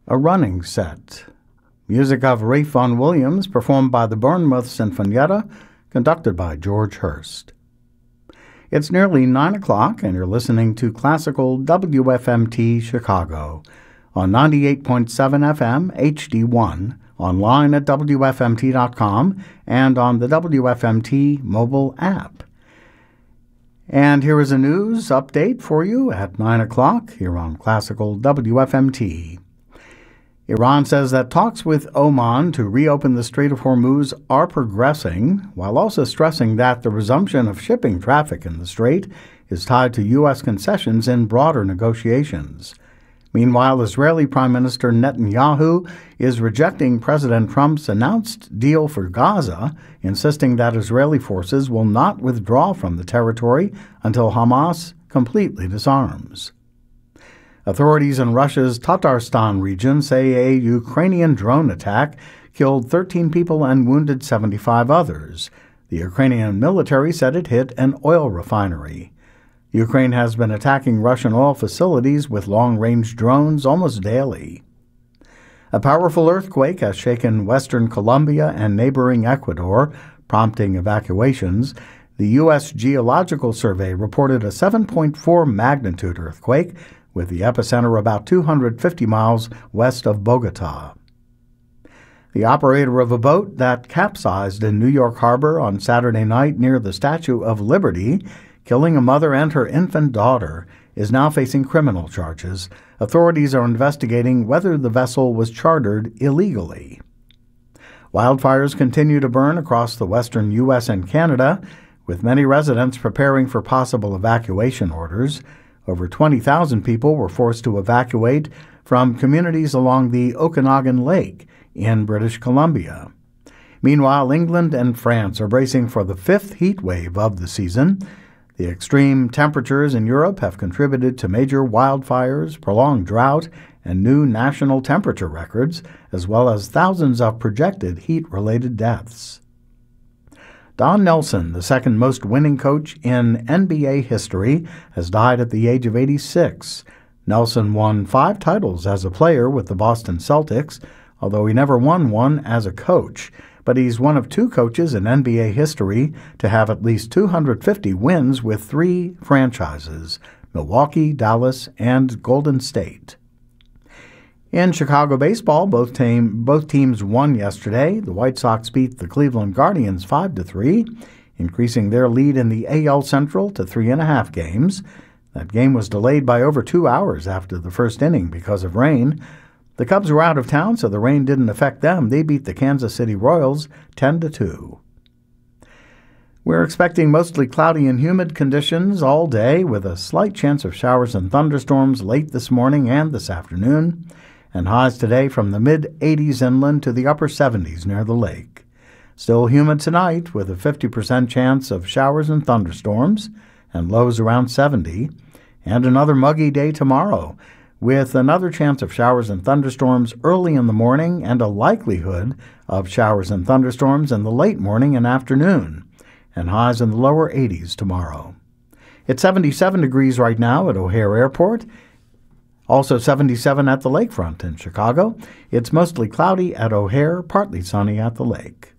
A Running Set. Music of Ralph Vaughan Williams, performed by the Bournemouth Sinfonietta, conducted by George Hurst. It's nearly 9 o'clock, and you're listening to Classical WFMT Chicago on 98.7 FM HD1, online at WFMT.com, and on the WFMT mobile app. And here is a news update for you at 9 o'clock here on Classical WFMT. Iran says that talks with Oman to reopen the Strait of Hormuz are progressing, while also stressing that the resumption of shipping traffic in the strait is tied to U.S. concessions in broader negotiations. Meanwhile, Israeli Prime Minister Netanyahu is rejecting President Trump's announced deal for Gaza, insisting that Israeli forces will not withdraw from the territory until Hamas completely disarms. Authorities in Russia's Tatarstan region say a Ukrainian drone attack killed 13 people and wounded 75 others. The Ukrainian military said it hit an oil refinery. Ukraine has been attacking Russian oil facilities with long-range drones almost daily. A powerful earthquake has shaken western Colombia and neighboring Ecuador, prompting evacuations. The U.S. Geological Survey reported a 7.4 magnitude earthquake, with the epicenter about 250 miles west of Bogota. The operator of a boat that capsized in New York Harbor on Saturday night near the Statue of Liberty, killing a mother and her infant daughter, is now facing criminal charges. Authorities are investigating whether the vessel was chartered illegally. Wildfires continue to burn across the western U.S. and Canada, with many residents preparing for possible evacuation orders. Over 20,000 people were forced to evacuate from communities along the Okanagan Lake in British Columbia. Meanwhile, England and France are bracing for the fifth heat wave of the season. The extreme temperatures in Europe have contributed to major wildfires, prolonged drought, and new national temperature records, as well as thousands of projected heat-related deaths. Don Nelson, the second most winning coach in NBA history, has died at the age of 86. Nelson won 5 titles as a player with the Boston Celtics, although he never won one as a coach. But he's one of 2 coaches in NBA history to have at least 250 wins with 3 franchises: Milwaukee, Dallas, and Golden State. In Chicago baseball, both teams won yesterday. The White Sox beat the Cleveland Guardians 5-3, increasing their lead in the AL Central to 3.5 games. That game was delayed by over 2 hours after the first inning because of rain. The Cubs were out of town, so the rain didn't affect them. They beat the Kansas City Royals 10-2. We're expecting mostly cloudy and humid conditions all day, with a slight chance of showers and thunderstorms late this morning and this afternoon, and highs today from the mid-80s inland to the upper 70s near the lake. Still humid tonight, with a 50% chance of showers and thunderstorms, and lows around 70, and another muggy day tomorrow, with another chance of showers and thunderstorms early in the morning and a likelihood of showers and thunderstorms in the late morning and afternoon, and highs in the lower 80s tomorrow. It's 77 degrees right now at O'Hare Airport, also 77 at the lakefront in Chicago. It's mostly cloudy at O'Hare, partly sunny at the lake.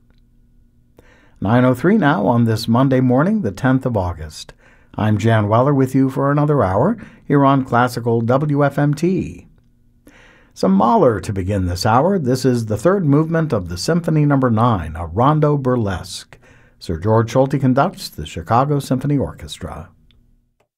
9:03 now on this Monday morning, the 10th of August. I'm Jan Weller with you for another hour here on Classical WFMT. Some Mahler to begin this hour. This is the third movement of the Symphony No. 9, a rondo burlesque. Sir George Solti conducts the Chicago Symphony Orchestra.